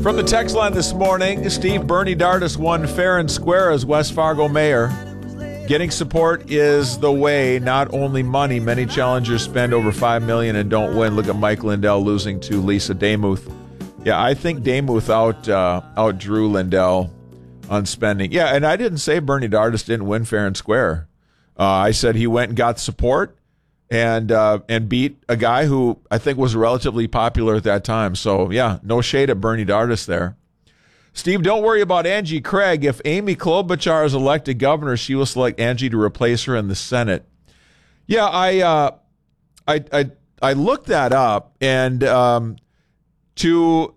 From the text line this morning, Steve, Bernie Dardis won fair and square as West Fargo mayor. Getting support is the way, not only money. Many challengers spend over $5 million and don't win. Look at Mike Lindell losing to Lisa Demuth. Yeah, I think Demuth outdrew Lindell on spending. Yeah, and I didn't say Bernie Dardis didn't win fair and square. I said he went and got support and beat a guy who I think was relatively popular at that time. So, yeah, no shade at Bernie Dardis there. Steve, don't worry about Angie Craig. If Amy Klobuchar is elected governor, she will select Angie to replace her in the Senate. Yeah, I looked that up, and so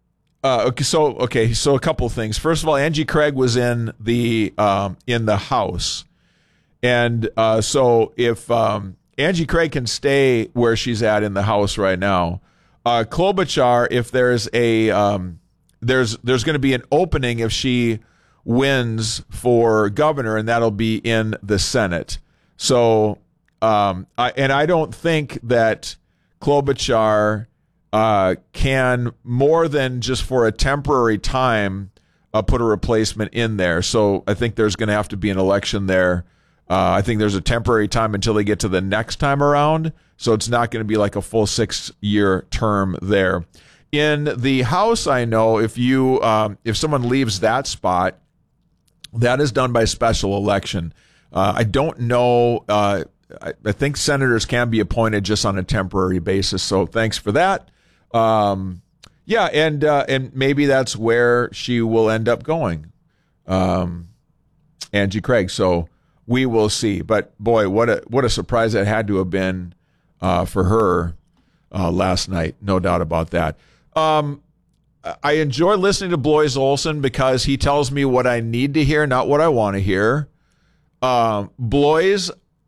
a couple of things. First of all, Angie Craig was in the House, and so if Angie Craig can stay where she's at in the House right now, Klobuchar, if there's there's going to be an opening if she wins for governor, and that'll be in the Senate. So, I don't think that Klobuchar can, more than just for a temporary time, put a replacement in there. So I think there's going to have to be an election there. I think there's a temporary time until they get to the next time around. So it's not going to be like a full 6-year term there. In the House, I know if someone leaves that spot, that is done by special election. I don't know. I think senators can be appointed just on a temporary basis. So thanks for that. Yeah, and maybe that's where she will end up going, Angie Craig. So we will see. But boy, what a surprise that had to have been for her last night. No doubt about that. I enjoy listening to Blois Olson because he tells me what I need to hear, not what I want to hear. Blois,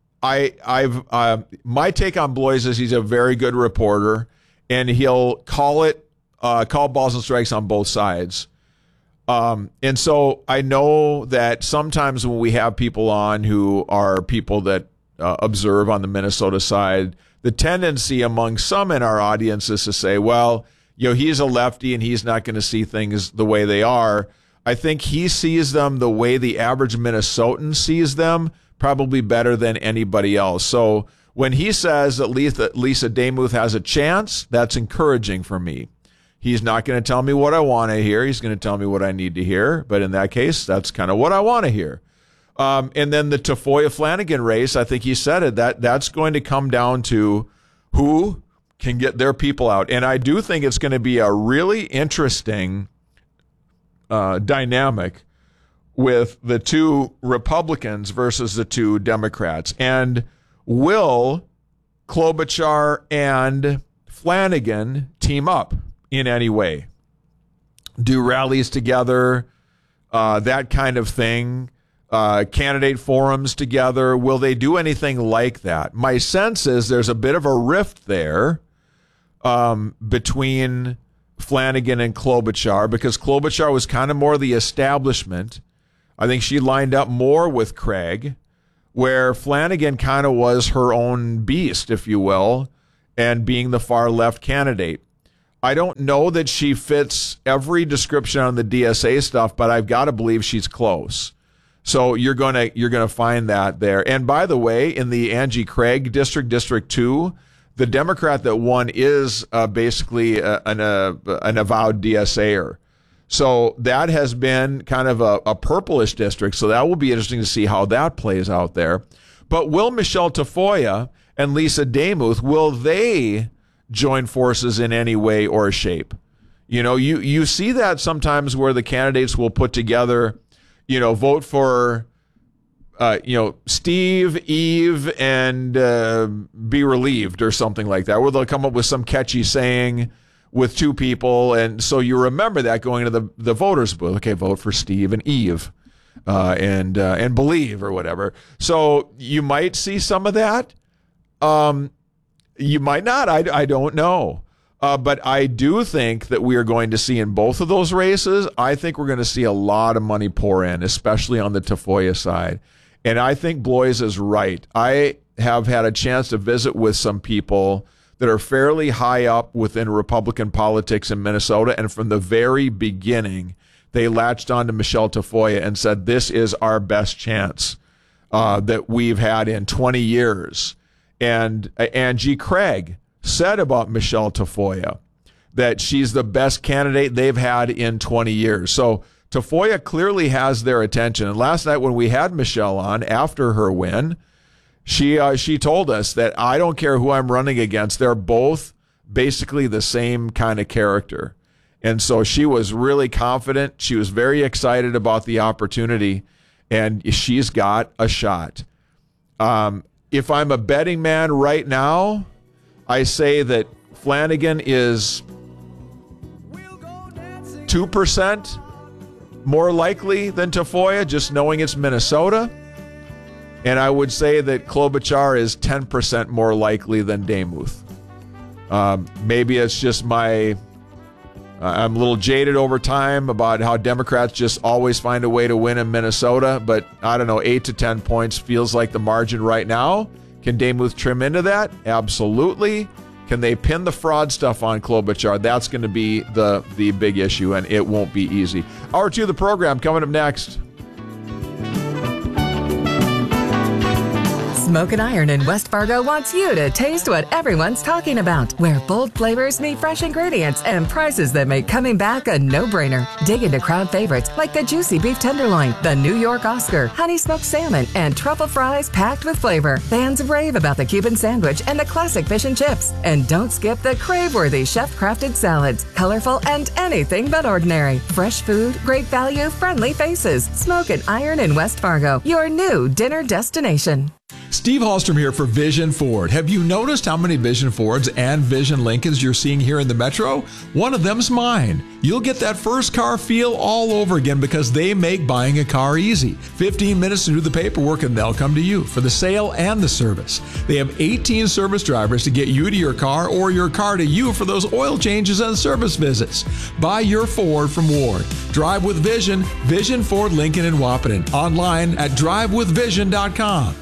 my take on Blois is he's a very good reporter, and he'll call balls and strikes on both sides. And so I know that sometimes when we have people on who are people that observe on the Minnesota side, the tendency among some in our audience is to say, well, he's a lefty and he's not going to see things the way they are. I think he sees them the way the average Minnesotan sees them, probably better than anybody else. So when he says that Lisa Demuth has a chance, that's encouraging for me. He's not going to tell me what I want to hear. He's going to tell me what I need to hear. But in that case, that's kind of what I want to hear. And then the Tafoya-Flanagan race, I think he said it, that's going to come down to who can get their people out. And I do think it's going to be a really interesting dynamic with the two Republicans versus the two Democrats. And will Klobuchar and Flanagan team up in any way? Do rallies together, that kind of thing, candidate forums together? Will they do anything like that? My sense is there's a bit of a rift there between Flanagan and Klobuchar, because Klobuchar was kind of more the establishment. I think she lined up more with Craig, where Flanagan kind of was her own beast, if you will, and being the far left candidate. I don't know that she fits every description on the DSA stuff, but I've got to believe she's close. So you're gonna find that there. And by the way, in the Angie Craig district, District 2, the Democrat that won is basically an avowed DSAer. So that has been kind of a purplish district. So that will be interesting to see how that plays out there. But will Michelle Tafoya and Lisa Demuth, will they join forces in any way or shape? You see that sometimes where the candidates will put together, vote for, Steve, Eve, and be relieved or something like that, where they'll come up with some catchy saying with two people. And so you remember that going into the voters booth. Okay, vote for Steve and Eve and believe or whatever. So you might see some of that. You might not. I don't know. But I do think that we are going to see in both of those races, I think we're going to see a lot of money pour in, especially on the Tafoya side. And I think Blois is right. I have had a chance to visit with some people that are fairly high up within Republican politics in Minnesota. And from the very beginning, they latched on to Michelle Tafoya and said, this is our best chance that we've had in 20 years. And Angie Craig said about Michelle Tafoya that she's the best candidate they've had in 20 years. So Tafoya clearly has their attention. And last night when we had Michelle on after her win, she told us that I don't care who I'm running against. They're both basically the same kind of character. And so she was really confident. She was very excited about the opportunity, and she's got a shot. If I'm a betting man right now, I say that Flanagan is 2% more likely than Tafoya, just knowing it's Minnesota. And I would say that Klobuchar is 10% more likely than Demuth. Maybe it's just I'm a little jaded over time about how Democrats just always find a way to win in Minnesota, but I don't know, 8 to 10 points feels like the margin right now. Can Demuth trim into that? Absolutely. Can they pin the fraud stuff on Klobuchar? That's going to be the big issue, and it won't be easy. Hour 2 of the program coming up next. Smoke and Iron in West Fargo wants you to taste what everyone's talking about, where bold flavors meet fresh ingredients and prices that make coming back a no-brainer. Dig into crowd favorites like the juicy beef tenderloin, the New York Oscar, honey smoked salmon, and truffle fries packed with flavor. Fans rave about the Cuban sandwich and the classic fish and chips. And don't skip the crave-worthy chef-crafted salads, colorful and anything but ordinary. Fresh food, great value, friendly faces. Smoke and Iron in West Fargo, your new dinner destination. Steve Hallstrom here for Vision Ford. Have you noticed how many Vision Fords and Vision Lincolns you're seeing here in the Metro? One of them's mine. You'll get that first car feel all over again because they make buying a car easy. 15 minutes to do the paperwork and they'll come to you for the sale and the service. They have 18 service drivers to get you to your car or your car to you for those oil changes and service visits. Buy your Ford from Ward. Drive with Vision, Vision Ford Lincoln in Wahpeton. Online at drivewithvision.com.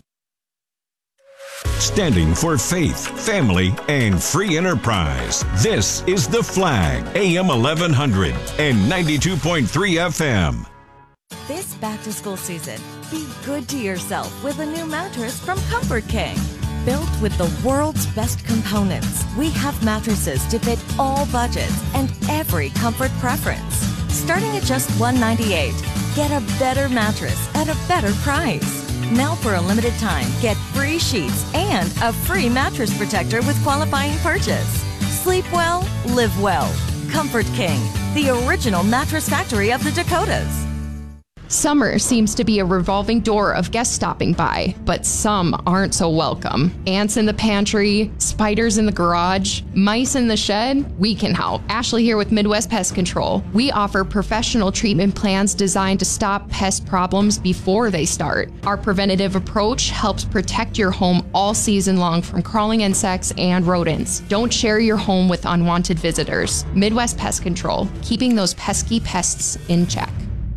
Standing for faith, family, and free enterprise. This is The Flag, AM 1100 and 92.3 FM. This back-to-school season, be good to yourself with a new mattress from Comfort King. Built with the world's best components, we have mattresses to fit all budgets and every comfort preference. Starting at just $198, get a better mattress at a better price. Now for a limited time, get free sheets and a free mattress protector with qualifying purchase. Sleep well, live well. Comfort King, the original mattress factory of the Dakotas. Summer seems to be a revolving door of guests stopping by, but some aren't so welcome. Ants in the pantry, spiders in the garage, mice in the shed, we can help. Ashley here with Midwest Pest Control. We offer professional treatment plans designed to stop pest problems before they start. Our preventative approach helps protect your home all season long from crawling insects and rodents. Don't share your home with unwanted visitors. Midwest Pest Control, keeping those pesky pests in check.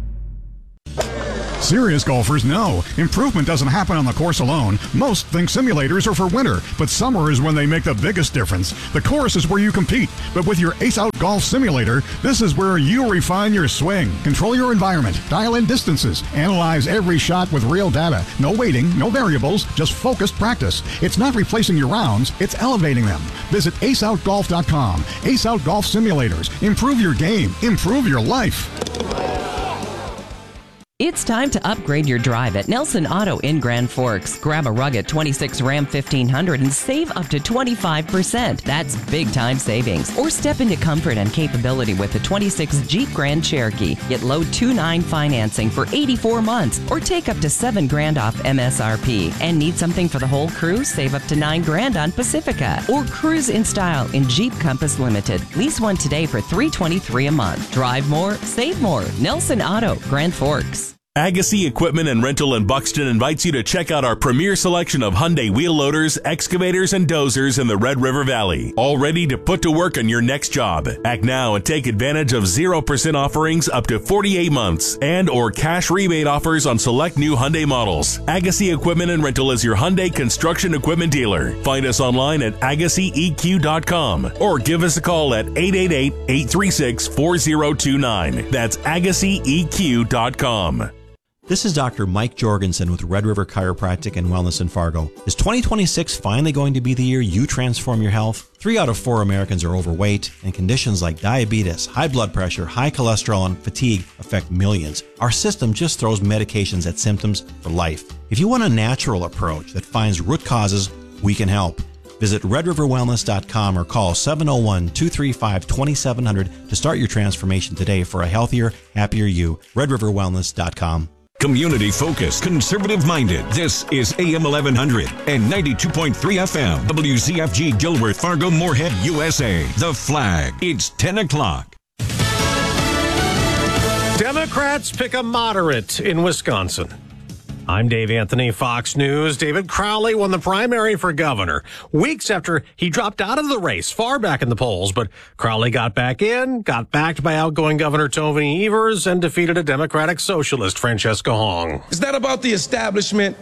Serious golfers know improvement doesn't happen on the course alone. Most think simulators are for winter, but summer is when they make the biggest difference. The course is where you compete, but with your Ace Out Golf Simulator, this is where you refine your swing, control your environment, dial in distances, analyze every shot with real data. No waiting, no variables, just focused practice. It's not replacing your rounds, it's elevating them. Visit aceoutgolf.com. Ace Out Golf Simulators. Improve your game, improve your life. It's time to upgrade your drive at Nelson Auto in Grand Forks. Grab a rugged 26 Ram 1500 and save up to 25%. That's big time savings. Or step into comfort and capability with the 26 Jeep Grand Cherokee. Get low 2.9 financing for 84 months or take up to $7,000 off MSRP. And need something for the whole crew? Save up to $9,000 on Pacifica. Or cruise in style in Jeep Compass Limited. Lease one today for $323 a month. Drive more, save more. Nelson Auto, Grand Forks. Agassi Equipment and Rental in Buxton invites you to check out our premier selection of Hyundai wheel loaders, excavators, and dozers in the Red River Valley. All ready to put to work on your next job. Act now and take advantage of 0% offerings up to 48 months and or cash rebate offers on select new Hyundai models. Agassi Equipment and Rental is your Hyundai construction equipment dealer. Find us online at AgassiEQ.com or give us a call at 888-836-4029. That's AgassiEQ.com. This is Dr. Mike Jorgensen with Red River Chiropractic and Wellness in Fargo. Is 2026 finally going to be the year you transform your health? 3 out of 4 Americans are overweight, and conditions like diabetes, high blood pressure, high cholesterol, and fatigue affect millions. Our system just throws medications at symptoms for life. If you want a natural approach that finds root causes, we can help. Visit redriverwellness.com or call 701-235-2700 to start your transformation today for a healthier, happier you. redriverwellness.com. Community-focused, conservative-minded. This is AM 1100 and 92.3 FM. WZFG Gilbert, Fargo, Moorhead, USA. The Flag. It's 10 o'clock. Democrats pick a moderate in Wisconsin. I'm Dave Anthony, Fox News. David Crowley won the primary for governor weeks after he dropped out of the race far back in the polls. But Crowley got back in, got backed by outgoing Governor Tony Evers, and defeated a Democratic socialist, Francesca Hong. It's not about the establishment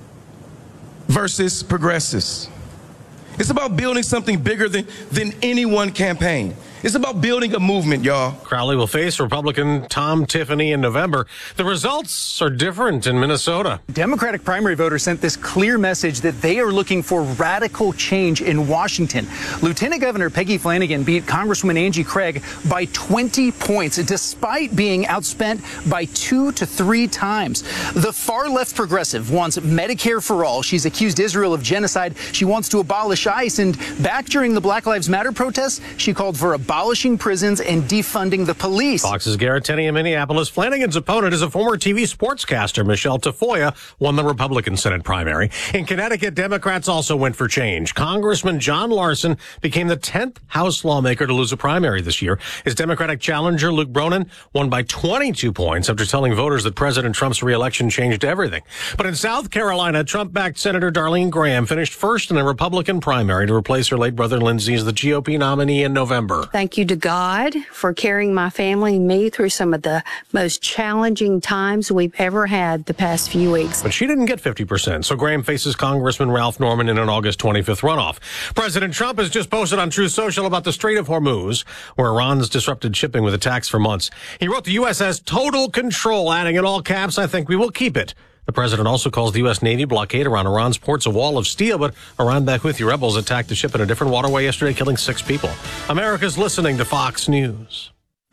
versus progressives. It's about building something bigger than any one campaign. It's about building a movement, y'all. Crowley will face Republican Tom Tiffany in November. The results are different in Minnesota. Democratic primary voters sent this clear message that they are looking for radical change in Washington. Lieutenant Governor Peggy Flanagan beat Congresswoman Angie Craig by 20 points, despite being outspent by 2 to 3 times. The far-left progressive wants Medicare for all. She's accused Israel of genocide. She wants to abolish ICE. And back during the Black Lives Matter protests, she called for abolishing prisons and defunding the police. Fox's Garrett Tenney in Minneapolis. Flanagan's opponent is a former TV sportscaster. Michelle Tafoya won the Republican Senate primary. In Connecticut, Democrats also went for change. Congressman John Larson became the 10th House lawmaker to lose a primary this year. His Democratic challenger, Luke Bronin, won by 22 points after telling voters that President Trump's reelection changed everything. But in South Carolina, Trump-backed Senator Darlene Graham finished first in a Republican primary to replace her late brother Lindsey as the GOP nominee in November. Thank you to God for carrying my family and me through some of the most challenging times we've ever had the past few weeks. But she didn't get 50%, so Graham faces Congressman Ralph Norman in an August 25th runoff. President Trump has just posted on Truth Social about the Strait of Hormuz, where Iran's disrupted shipping with attacks for months. He wrote the U.S. has total control, adding in all caps, "I think we will keep it." The president also calls the U.S. Navy blockade around Iran's ports a wall of steel, but Iran-backed Houthi rebels attacked the ship in a different waterway yesterday, killing 6 people. America's listening to Fox News.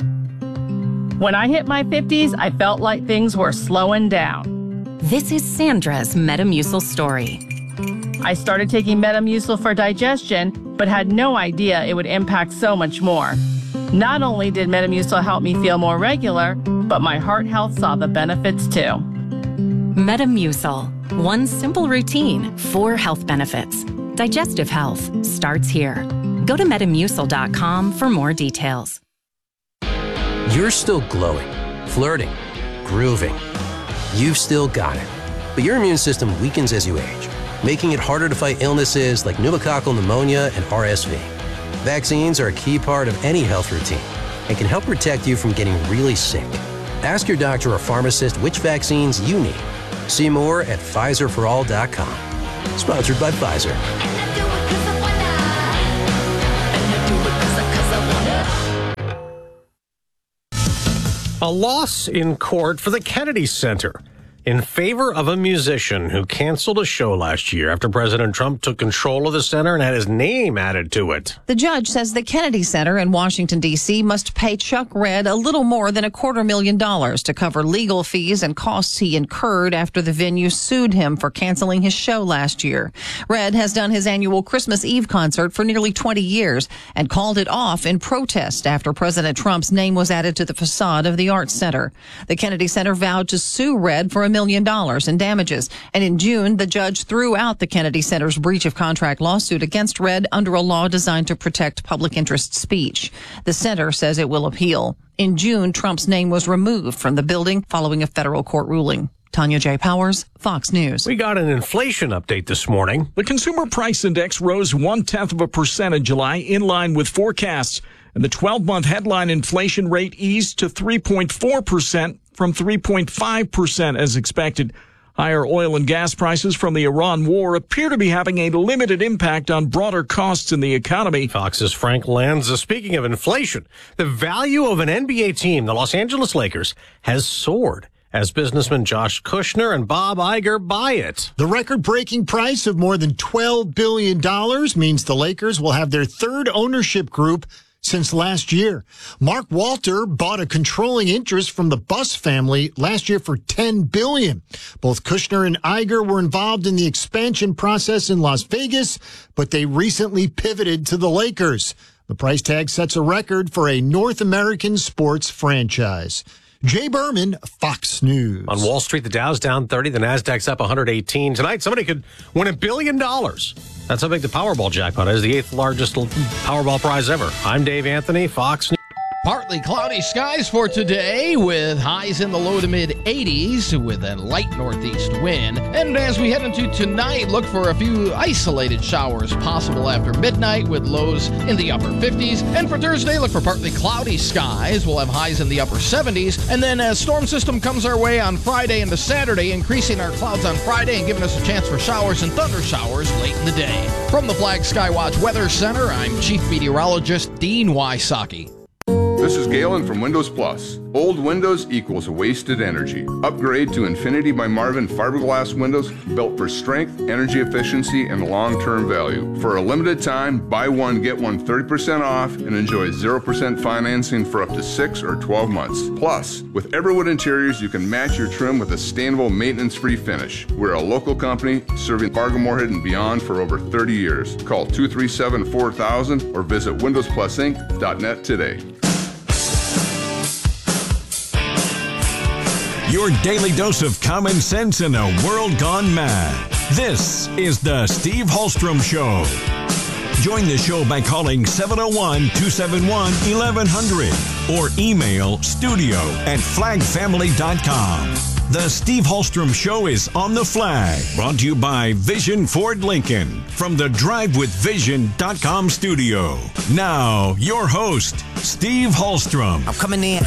When I hit my 50s, I felt like things were slowing down. This is Sandra's Metamucil story. I started taking Metamucil for digestion, but had no idea it would impact so much more. Not only did Metamucil help me feel more regular, but my heart health saw the benefits too. Metamucil. One simple routine, 4 health benefits. Digestive health starts here. Go to Metamucil.com for more details. You're still glowing, flirting, grooving. You've still got it. But your immune system weakens as you age, making it harder to fight illnesses like pneumococcal pneumonia and RSV. Vaccines are a key part of any health routine and can help protect you from getting really sick. Ask your doctor or pharmacist which vaccines you need. See more at PfizerForAll.com. Sponsored by Pfizer. A loss in court for the Kennedy Center in favor of a musician who canceled a show last year after President Trump took control of the center and had his name added to it. The judge says the Kennedy Center in Washington, D.C. must pay Chuck Redd a little more than $250,000 to cover legal fees and costs he incurred after the venue sued him for canceling his show last year. Redd has done his annual Christmas Eve concert for nearly 20 years and called it off in protest after President Trump's name was added to the facade of the Arts Center. The Kennedy Center vowed to sue Redd for $1 million in damages. And in June, the judge threw out the Kennedy Center's breach of contract lawsuit against Red under a law designed to protect public interest speech. The center says it will appeal. In June, Trump's name was removed from the building following a federal court ruling. Tanya J. Powers, Fox News. We got an inflation update this morning. The Consumer Price Index rose 0.1% in July, in line with forecasts. And the 12-month headline inflation rate eased to 3.4% from 3.5% as expected. Higher oil and gas prices from the Iran war appear to be having a limited impact on broader costs in the economy. Fox's Frank Lanza. Speaking of inflation, the value of an NBA team, the Los Angeles Lakers, has soared as businessmen Josh Kushner and Bob Iger buy it. The record-breaking price of more than $12 billion means the Lakers will have their third ownership group since last year. Mark Walter bought a controlling interest from the Buss family last year for $10 billion. Both Kushner and Iger were involved in the expansion process in Las Vegas, but they recently pivoted to the Lakers. The price tag sets a record for a North American sports franchise. Jay Berman, Fox News. On Wall Street, the Dow's down 30, the Nasdaq's up 118. Tonight, somebody could win $1 billion. That's how big the Powerball jackpot is, the 8th largest Powerball prize ever. I'm Dave Anthony, Fox News. Partly cloudy skies for today with highs in the low to mid 80s with a light northeast wind. And as we head into tonight, look for a few isolated showers possible after midnight with lows in the upper 50s. And for Thursday, look for partly cloudy skies. We'll have highs in the upper 70s. And then a storm system comes our way on Friday into Saturday, increasing our clouds on Friday and giving us a chance for showers and thunder showers late in the day. From the Flag Skywatch Weather Center, I'm Chief Meteorologist Dean Wysocki. This is Galen from Windows Plus. Old windows equals wasted energy. Upgrade to Infinity by Marvin fiberglass windows built for strength, energy efficiency, and long-term value. For a limited time, buy one, get one 30% off and enjoy 0% financing for up to 6 or 12 months. Plus, with Everwood Interiors, you can match your trim with a sustainable, maintenance-free finish. We're a local company serving Fargo-Moorhead and beyond for over 30 years. Call 237-4000 or visit windowsplusinc.net today. Your daily dose of common sense in a world gone mad. This is the Steve Hallstrom Show. Join the show by calling 701-271-1100 or email studio@flagfamily.com. The Steve Hallstrom Show is on the Flag, brought to you by Vision Ford Lincoln from the DriveWithVision.com studio. Now, your host, Steve Hallstrom. I'm coming in.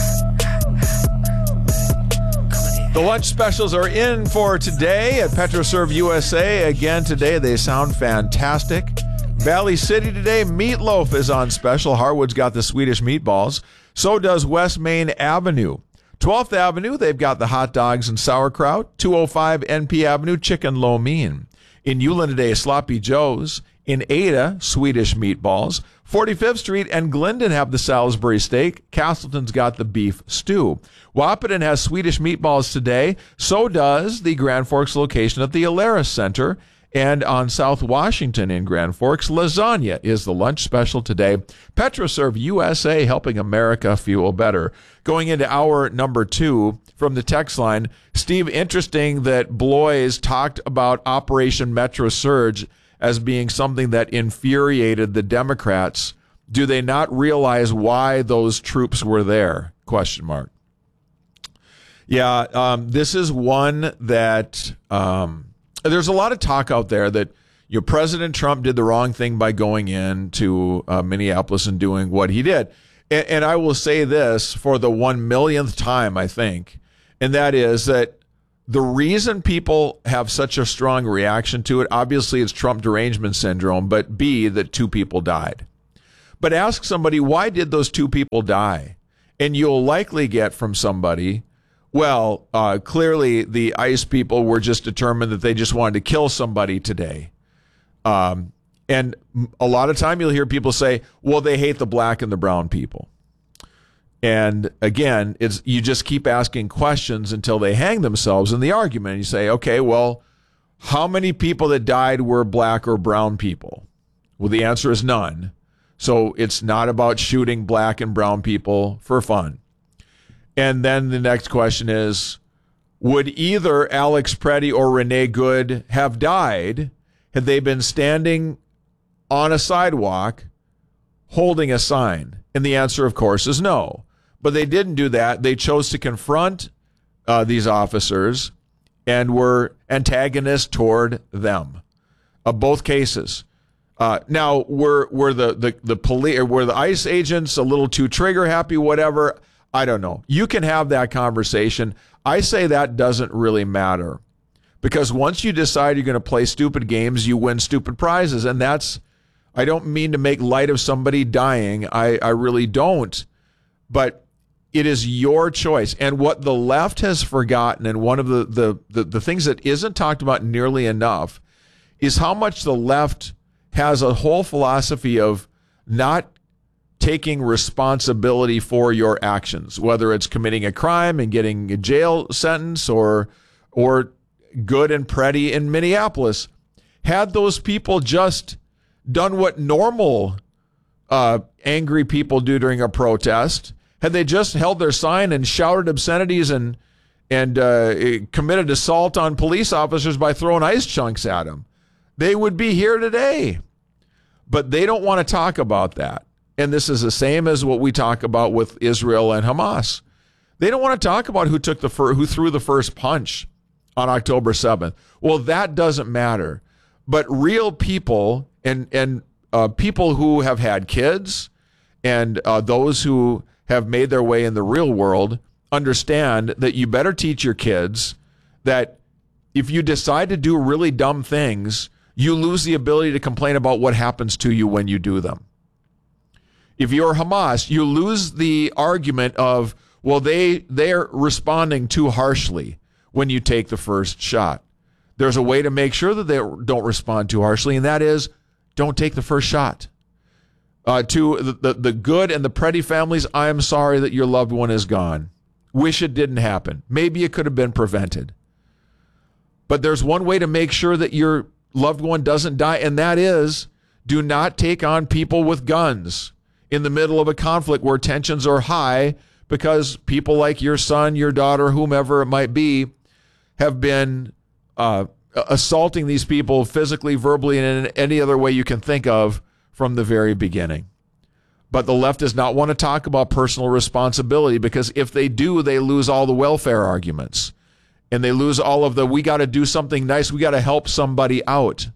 The lunch specials are in for today at PetroServe USA. Again, today they sound fantastic. Valley City today, meatloaf is on special. Harwood's got the Swedish meatballs. So does West Main Avenue. 12th Avenue, they've got the hot dogs and sauerkraut. 205 NP Avenue, chicken lo mein. In Ulen today, Sloppy Joe's. In Ada, Swedish meatballs. 45th Street and Glendon have the Salisbury steak. Castleton's got the beef stew. Wahpeton has Swedish meatballs today. So does the Grand Forks location at the Alaris Center. And on South Washington in Grand Forks, lasagna is the lunch special today. PetroServe USA, helping America fuel better. Going into hour number 2 from the text line, Steve, interesting that Blois talked about Operation Metro Surge as being something that infuriated the Democrats. Do they not realize why those troops were there? ? Yeah, this is one that there's a lot of talk out there that President Trump did the wrong thing by going into Minneapolis and doing what he did. And I will say this for the 1,000,000th time, I think, and that is that the reason people have such a strong reaction to it, obviously it's Trump derangement syndrome, but B, that 2 people died. But ask somebody, why did those 2 people die? And you'll likely get from somebody, well, clearly the ICE people were just determined that they just wanted to kill somebody today. And a lot of time you'll hear people say, well, they hate the black and the brown people. And again, you just keep asking questions until they hang themselves in the argument. And you say, okay, well, how many people that died were black or brown people? Well, the answer is none. So it's not about shooting black and brown people for fun. And then the next question is, would either Alex Preddy or Renee Good have died had they been standing on a sidewalk holding a sign? And the answer, of course, is no. But they didn't do that. They chose to confront these officers and were antagonists toward them. Both cases. Now, were the police, or were the ICE agents a little too trigger happy? Whatever, I don't know. You can have that conversation. I say that doesn't really matter, because once you decide you're going to play stupid games, you win stupid prizes, and that's. I don't mean to make light of somebody dying. I really don't, but it is your choice. And what the left has forgotten, and one of the things that isn't talked about nearly enough, is how much the left has a whole philosophy of not taking responsibility for your actions, whether it's committing a crime and getting a jail sentence, or Good and Preddy in Minneapolis. Had those people just done what normal angry people do during a protest, had they just held their sign and shouted obscenities and committed assault on police officers by throwing ice chunks at them, they would be here today. But they don't want to talk about that. And this is the same as what we talk about with Israel and Hamas. They don't want to talk about who threw the first punch on October 7th. Well, that doesn't matter. But real people and people who have had kids and those who have made their way in the real world understand that you better teach your kids that if you decide to do really dumb things, you lose the ability to complain about what happens to you when you do them. If you're Hamas, you lose the argument of, well, they're responding too harshly when you take the first shot. There's a way to make sure that they don't respond too harshly, and that is, don't take the first shot. To the Good and the Preddy families, I am sorry that your loved one is gone. Wish it didn't happen. Maybe it could have been prevented. But there's one way to make sure that your loved one doesn't die, and that is, do not take on people with guns in the middle of a conflict where tensions are high, because people like your son, your daughter, whomever it might be, have been assaulting these people physically, verbally, and in any other way you can think of from the very beginning. But the left does not want to talk about personal responsibility, because if they do, they lose all the welfare arguments. And they lose all of the, we got to do something nice, we got to help somebody out.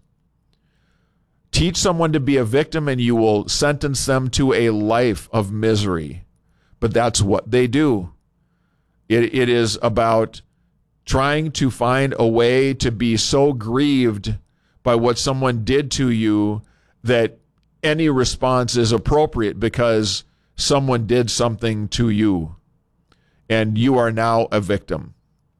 Teach someone to be a victim and you will sentence them to a life of misery. But that's what they do. It is about trying to find a way to be so grieved by what someone did to you that any response is appropriate because someone did something to you and you are now a victim.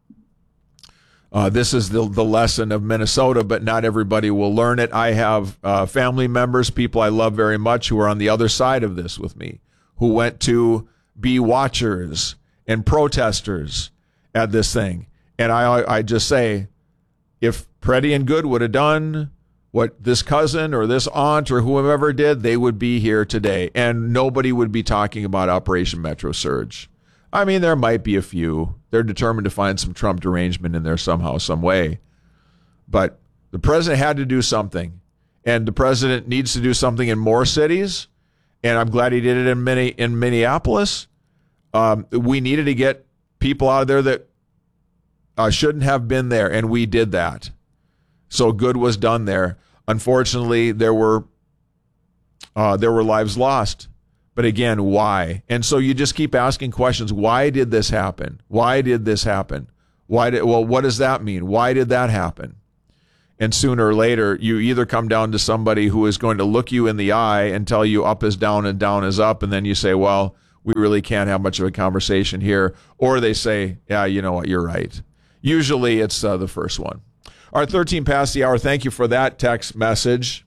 This is the lesson of Minnesota, but not everybody will learn it. I have family members, people I love very much, who are on the other side of this with me, who went to be watchers and protesters at this thing. And I just say, if Preddy and Good would have done what this cousin or this aunt or whoever did, they would be here today. And nobody would be talking about Operation Metro Surge. I mean, there might be a few. They're determined to find some Trump derangement in there somehow, some way. But the president had to do something. And the president needs to do something in more cities. And I'm glad he did it in Minneapolis. We needed to get people out of there that shouldn't have been there, and we did that. So good was done there. Unfortunately, there were lives lost. But again, why? And so you just keep asking questions. Why did this happen? Why did this happen? What does that mean? Why did that happen? And sooner or later, you either come down to somebody who is going to look you in the eye and tell you up is down and down is up, and then you say, well, we really can't have much of a conversation here. Or they say, yeah, you know what, you're right. Usually it's the first one. All right, 13 past the hour. Thank you for that text message.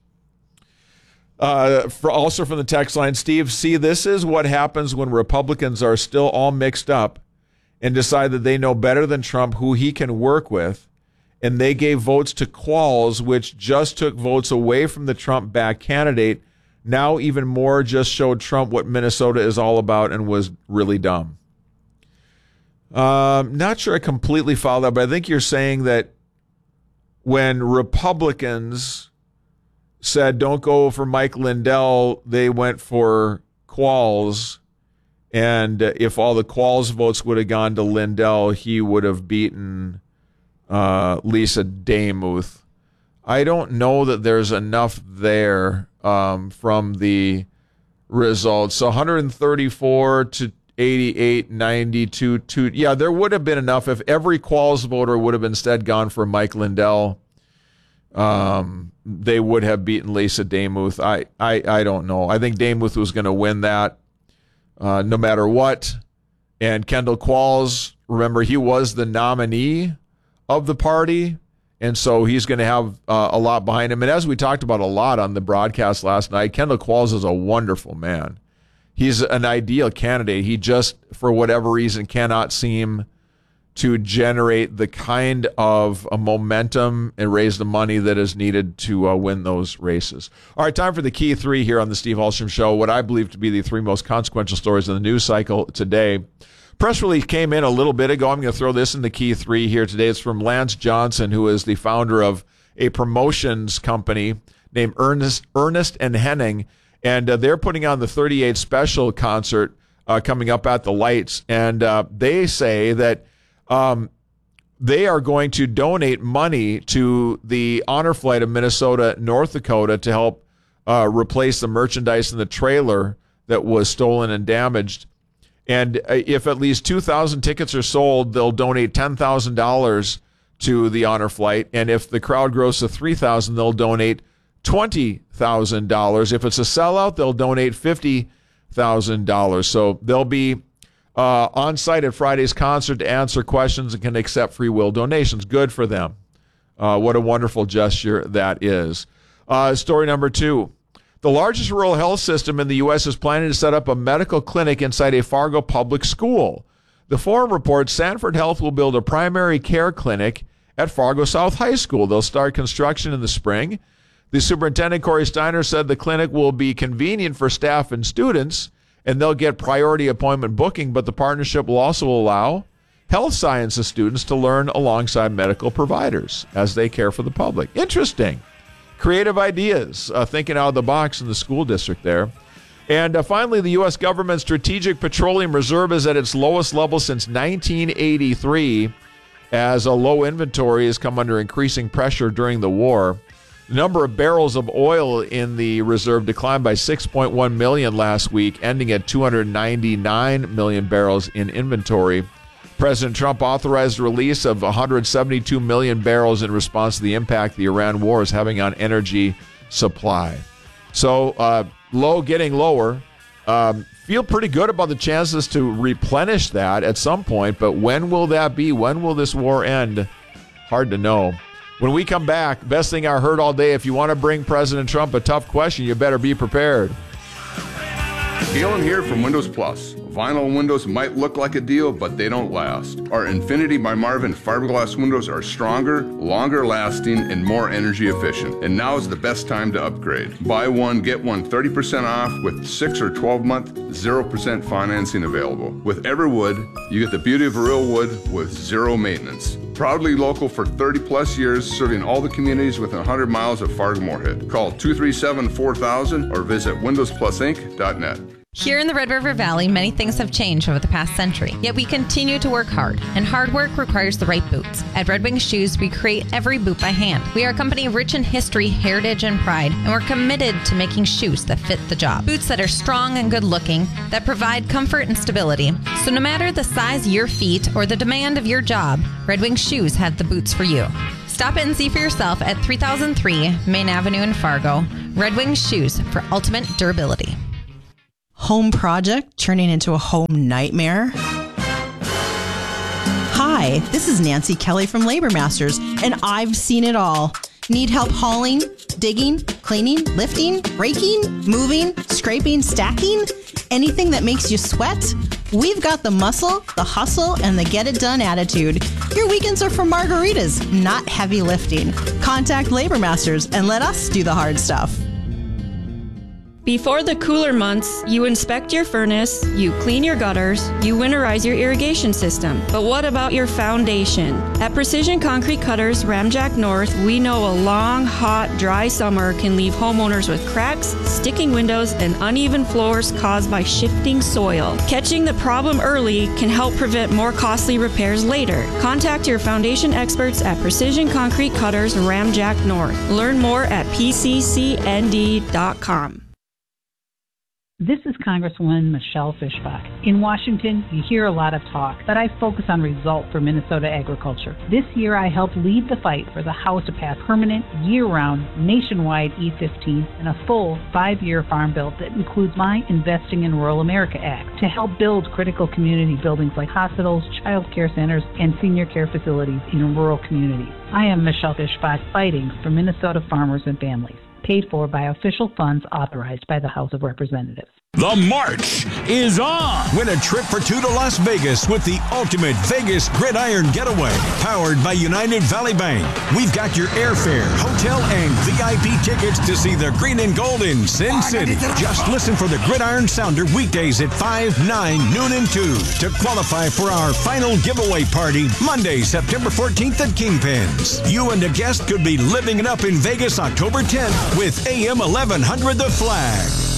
Also from the text line, Steve, see, this is what happens when Republicans are still all mixed up and decide that they know better than Trump who he can work with, and they gave votes to Qualls, which just took votes away from the Trump-backed candidate. Now even more just showed Trump what Minnesota is all about and was really dumb. Not sure I completely followed that, but I think you're saying that when Republicans said don't go for Mike Lindell, they went for Qualls, and if all the Qualls votes would have gone to Lindell, he would have beaten Lisa Demuth. I don't know that there's enough there from the results. So 134 to 88, 92, 2. Yeah, there would have been enough if every Qualls voter would have instead gone for Mike Lindell. They would have beaten Lisa Demuth. I don't know. I think Demuth was going to win that no matter what. And Kendall Qualls, remember, he was the nominee of the party, and so he's going to have a lot behind him. And as we talked about a lot on the broadcast last night, Kendall Qualls is a wonderful man. He's an ideal candidate. He just, for whatever reason, cannot seem to generate the kind of a momentum and raise the money that is needed to win those races. All right, time for the key three here on the Steve Hallstrom Show, what I believe to be the three most consequential stories in the news cycle today. Press release came in a little bit ago. I'm going to throw this in the key three here today. It's from Lance Johnson, who is the founder of a promotions company named Ernest and Henning, and they're putting on the 38 Special concert coming up at the Lights, and they say that they are going to donate money to the Honor Flight of Minnesota, North Dakota to help replace the merchandise in the trailer that was stolen and damaged. And if at least 2,000 tickets are sold, they'll donate $10,000 to the Honor Flight. And if the crowd grows to 3,000, they'll donate $20,000. If it's a sellout, they'll donate $50,000. So they'll be on site at Friday's concert to answer questions and can accept free will donations. Good for them. What a wonderful gesture that is. Story number 2. The largest rural health system in the U.S. is planning to set up a medical clinic inside a Fargo public school. The Forum reports Sanford Health will build a primary care clinic at Fargo South High School. They'll start construction in the spring. The superintendent, Corey Steiner, said the clinic will be convenient for staff and students, and they'll get priority appointment booking, but the partnership will also allow health sciences students to learn alongside medical providers as they care for the public. Interesting. Creative ideas, thinking out of the box in the school district there. And finally, the U.S. government's Strategic Petroleum Reserve is at its lowest level since 1983 as a low inventory has come under increasing pressure during the war. The number of barrels of oil in the reserve declined by 6.1 million last week, ending at 299 million barrels in inventory. President Trump authorized the release of 172 million barrels in response to the impact the Iran war is having on energy supply. So low getting lower. Feel pretty good about the chances to replenish that at some point, but when will that be? When will this war end? Hard to know. When we come back, best thing I heard all day, if you want to bring President Trump a tough question, you better be prepared. Galen here from Windows Plus. Vinyl windows might look like a deal, but they don't last. Our Infinity by Marvin fiberglass windows are stronger, longer lasting, and more energy efficient. And now is the best time to upgrade. Buy one, get one 30% off with 6 or 12-month, 0% financing available. With Everwood, you get the beauty of real wood with zero maintenance. Proudly local for 30 plus years, serving all the communities within 100 miles of Fargo-Moorhead. Call 237-4000 or visit windowsplusinc.net. Here in the Red River Valley, many things have changed over the past century, yet we continue to work hard, and hard work requires the right boots. At Red Wing Shoes, we create every boot by hand. We are a company rich in history, heritage, and pride, and we're committed to making shoes that fit the job. Boots that are strong and good-looking, that provide comfort and stability. So no matter the size of your feet or the demand of your job, Red Wing Shoes have the boots for you. Stop in and see for yourself at 3003 Main Avenue in Fargo. Red Wing Shoes for ultimate durability. Home project turning into a home nightmare? Hi, this is Nancy Kelly from Labor Masters, and I've seen it all. Need help hauling, digging, cleaning, lifting, raking, moving, scraping, stacking? Anything that makes you sweat? We've got the muscle, the hustle, and the get-it-done attitude. Your weekends are for margaritas, not heavy lifting. Contact Labor Masters and let us do the hard stuff. Before the cooler months, you inspect your furnace, you clean your gutters, you winterize your irrigation system. But what about your foundation? At Precision Concrete Cutters, Ramjack North, we know a long, hot, dry summer can leave homeowners with cracks, sticking windows, and uneven floors caused by shifting soil. Catching the problem early can help prevent more costly repairs later. Contact your foundation experts at Precision Concrete Cutters, Ramjack North. Learn more at pccnd.com. This is Congresswoman Michelle Fischbach. In Washington, you hear a lot of talk, but I focus on results for Minnesota agriculture. This year, I helped lead the fight for the House to pass permanent, year-round, nationwide E-15 and a full 5-year farm bill that includes my Investing in Rural America Act to help build critical community buildings like hospitals, child care centers, and senior care facilities in rural communities. I am Michelle Fischbach, fighting for Minnesota farmers and families. Paid for by official funds authorized by the House of Representatives. The march is on. Win a trip for 2 to Las Vegas with the ultimate Vegas Gridiron Getaway, powered by United Valley Bank. We've got your airfare, hotel, and VIP tickets to see the green and gold in Sin City. Just listen for the Gridiron Sounder weekdays at 5, 9, noon, and 2 to qualify for our final giveaway party Monday, September 14th at Kingpins. You and a guest could be living it up in Vegas October 10th with AM 1100 The Flag.